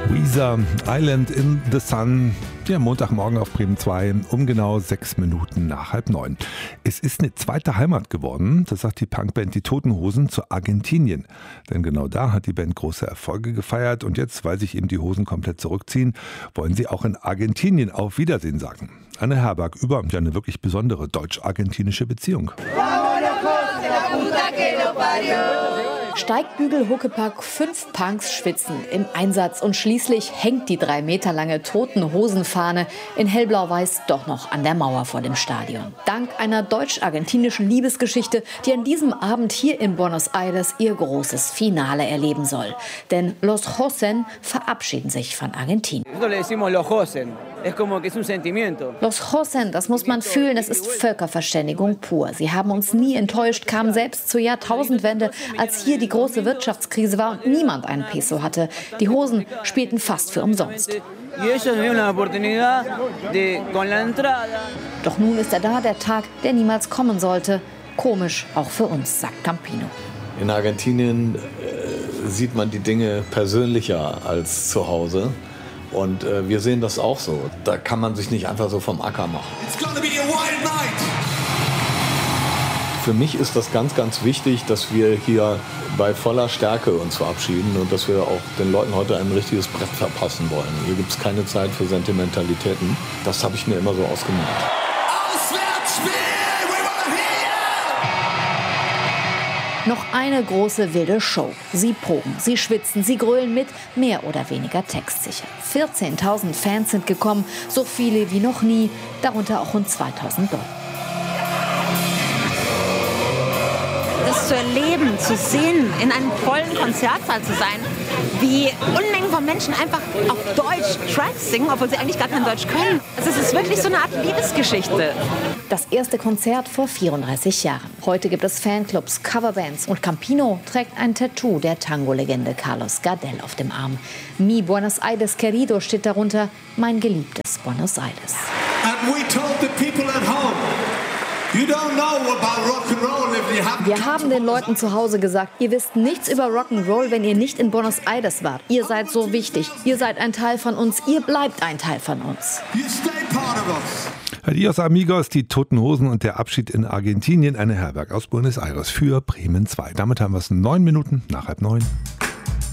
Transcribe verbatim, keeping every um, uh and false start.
Weezer, Island in the Sun, der Montagmorgen auf Bremen zwei, um genau sechs Minuten nach halb neun. Es ist eine zweite Heimat geworden, das sagt die Punkband Die Toten Hosen, zu Argentinien. Denn genau da hat die Band große Erfolge gefeiert und jetzt, weil sich eben die Hosen komplett zurückziehen, wollen sie auch in Argentinien auf Wiedersehen sagen. Anne Herberg über ja, eine wirklich besondere deutsch-argentinische Beziehung. Steigbügel, Huckepack, fünf Punks schwitzen im Einsatz und schließlich hängt die drei Meter lange Toten-Hosen-Fahne in hellblau-weiß doch noch an der Mauer vor dem Stadion. Dank einer deutsch-argentinischen Liebesgeschichte, die an diesem Abend hier in Buenos Aires ihr großes Finale erleben soll. Denn Los Hosen verabschieden sich von Argentinien. Los Hosen, das muss man fühlen, es ist Völkerverständigung pur. Sie haben uns nie enttäuscht, kamen selbst zur Jahrtausendwende, als hier die große Wirtschaftskrise war und niemand einen Peso hatte. Die Hosen spielten fast für umsonst. Doch nun ist er da, der Tag, der niemals kommen sollte. Komisch, auch für uns, sagt Campino. In Argentinien äh, sieht man die Dinge persönlicher als zu Hause. Und äh, wir sehen das auch so. Da kann man sich nicht einfach so vom Acker machen. Für mich ist das ganz, ganz wichtig, dass wir hier bei voller Stärke uns verabschieden und dass wir auch den Leuten heute ein richtiges Brett verpassen wollen. Hier gibt es keine Zeit für Sentimentalitäten. Das habe ich mir immer so ausgemacht. Noch eine große wilde Show. Sie proben, sie schwitzen, sie grölen mit, mehr oder weniger textsicher. vierzehntausend Fans sind gekommen, so viele wie noch nie, darunter auch rund zweitausend Leute. Das zu erleben, zu sehen, in einem vollen Konzertsaal zu sein, wie Unmengen von Menschen einfach auf Deutsch Tracks singen, obwohl sie eigentlich gar kein Deutsch können. Also es ist wirklich so eine Art Liebesgeschichte. Das erste Konzert vor vierunddreißig Jahren. Heute gibt es Fanclubs, Coverbands und Campino trägt ein Tattoo der Tango-Legende Carlos Gardel auf dem Arm. Mi Buenos Aires querido steht darunter, mein geliebtes Buenos Aires. And we told the people at home, you don't know about rock and roll if you haven't. Wir haben den Leuten zu Hause gesagt, ihr wisst nichts über Rock'n'Roll, wenn ihr nicht in Buenos Aires wart. Ihr seid so wichtig, ihr seid ein Teil von uns, ihr bleibt ein Teil von uns. You stay part of us. Adios amigos, die Toten Hosen und der Abschied in Argentinien. Anne Herberg aus Buenos Aires für Bremen zwei. Damit haben wir es neun Minuten nach halb neun.